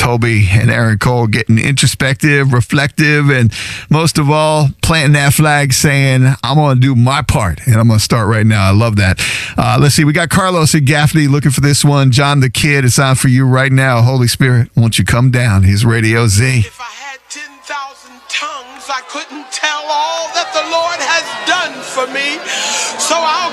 Kobe and Aaron Cole getting introspective, reflective, and most of all, planting that flag saying, I'm going to do my part, and I'm going to start right now. I love that. Let's see. We got Carlos and Gaffney looking for this one. John the Kid, it's on for you right now. Holy Spirit, won't you come down? Here's Radio Z. If I had 10,000 tongues, I couldn't tell all that the Lord has done for me. So I'll